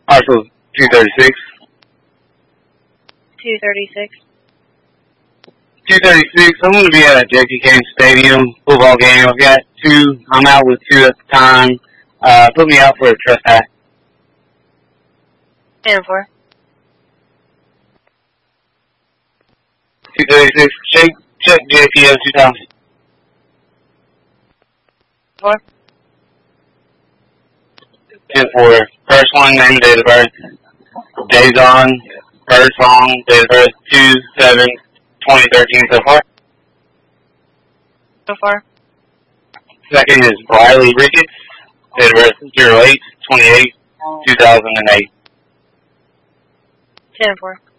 Parcel 236. 236. 236. I'm going to be at Jackie Kane Stadium football game. I've got two. I'm out with two at the time. Put me out for a trespass. 10-4. 236. Check JPO 2000. 4. 10-4. First one, name, date of birth. Days on. First song, date of birth 2/7/2013 so far. So far. Second is Briley Ricketts, date of birth 08/28/2008. 10-4.